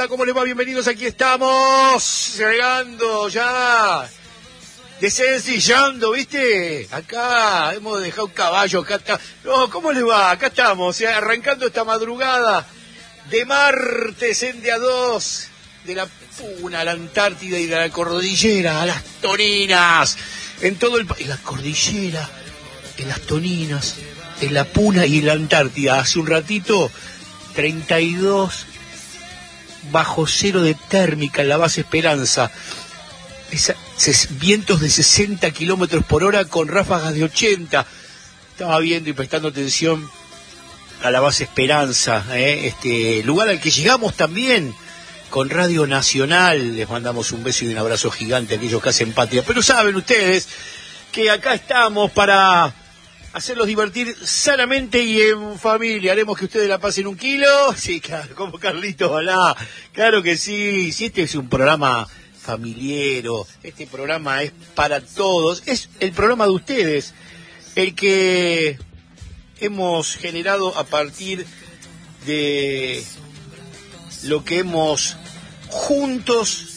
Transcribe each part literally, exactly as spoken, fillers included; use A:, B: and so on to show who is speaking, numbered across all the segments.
A: hola, ¿cómo les va? Bienvenidos, aquí estamos, llegando ya, desencillando, ¿viste? Acá, hemos dejado un caballo, acá está. No, ¿cómo les va? Acá estamos, eh, arrancando esta madrugada de martes en día dos, de la Puna a la Antártida y de la cordillera a las Toninas, en todo el país, en la cordillera, en las Toninas, en la Puna y en la Antártida. Hace un ratito, treinta y dos bajo cero de térmica en la base Esperanza. Esa, ses, vientos de sesenta kilómetros por hora con ráfagas de ochenta. Estaba viendo y prestando atención a la base Esperanza, ¿eh? Este lugar al que llegamos también con Radio Nacional. Les mandamos un beso y un abrazo gigante a aquellos que hacen patria. Pero saben ustedes que acá estamos para hacerlos divertir sanamente y en familia. Haremos que ustedes la pasen un kilo. Sí, claro, como Carlitos Balá. Claro que sí. Si este es un programa familiero, este programa es para todos. Es el programa de ustedes, el que hemos generado a partir de lo que hemos juntos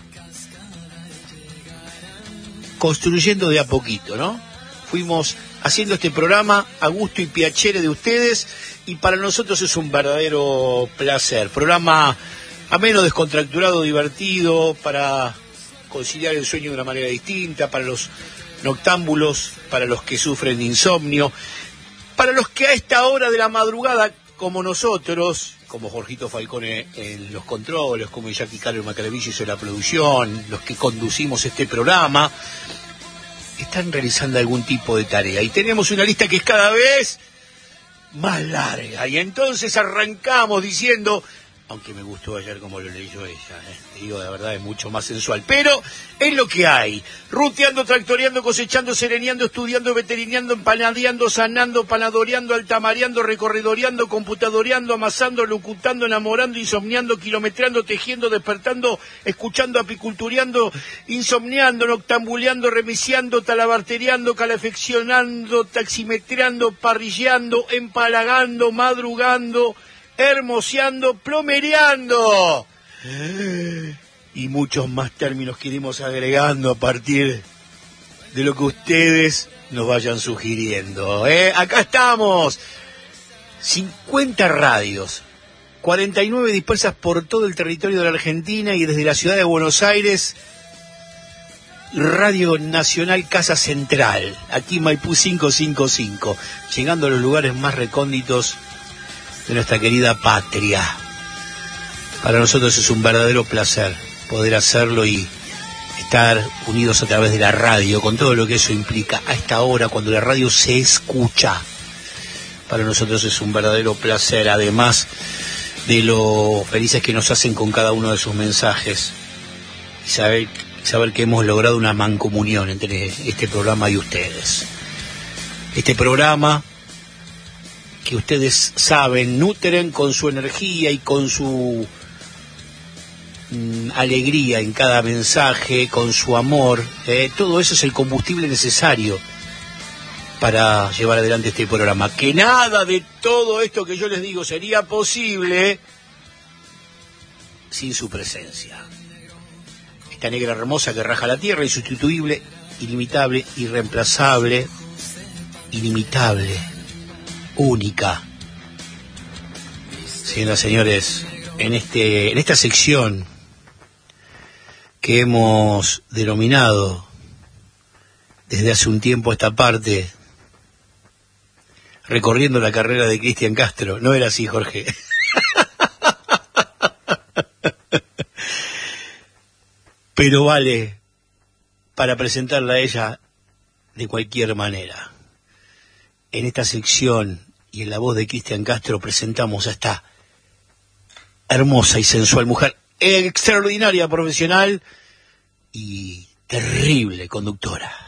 A: construyendo de a poquito, ¿no? Fuimos haciendo este programa a gusto y piacere de ustedes, y para nosotros es un verdadero placer. Programa ameno, descontracturado, divertido, para conciliar el sueño de una manera distinta, para los noctámbulos, para los que sufren de insomnio, para los que a esta hora de la madrugada, como nosotros, como Jorgito Falcone en los controles, como Jackie Carlos Macalevich hizo la producción, los que conducimos este programa, están realizando algún tipo de tarea. Y tenemos una lista que es cada vez más larga. Y entonces arrancamos diciendo, aunque me gustó ayer como lo leyó ella, ¿eh? Te digo, de verdad es mucho más sensual, pero es lo que hay. Ruteando, tractoreando, cosechando, sereneando, estudiando, veterineando, empanadeando, sanando, panadoreando, altamareando, recorridoreando, computadoreando, amasando, locutando, enamorando, insomniando, kilometreando, tejiendo, despertando, escuchando, apicultureando, insomniando, noctambuleando, remisiando, talabarteriando, calefaccionando, taximetreando, parrilleando, empalagando, madrugando, hermoseando, plomereando y muchos más términos que iremos agregando a partir de lo que ustedes nos vayan sugiriendo, ¿eh? Acá estamos, cincuenta radios, cuarenta y nueve dispersas por todo el territorio de la Argentina, y desde la ciudad de Buenos Aires, Radio Nacional Casa Central, aquí Maipú quinientos cincuenta y cinco, llegando a los lugares más recónditos de nuestra querida patria. Para nosotros es un verdadero placer poder hacerlo y estar unidos a través de la radio, con todo lo que eso implica a esta hora, cuando la radio se escucha. Para nosotros es un verdadero placer, además de lo felices que nos hacen con cada uno de sus mensajes, y saber, saber que hemos logrado una mancomunión entre este programa y ustedes. Este programa que ustedes saben, nutren con su energía y con su mm, alegría en cada mensaje, con su amor, eh, todo eso es el combustible necesario para llevar adelante este programa. Que nada de todo esto que yo les digo sería posible sin su presencia. Esta negra hermosa que raja la tierra, insustituible, ilimitable, irreemplazable, inimitable, única. Señoras y señores, en este en esta sección que hemos denominado desde hace un tiempo esta parte, recorriendo la carrera de Cristian Castro. No era así, Jorge. Pero vale para presentarla a ella de cualquier manera. En esta sección y en la voz de Cristian Castro presentamos a esta hermosa y sensual mujer, extraordinaria profesional y terrible conductora.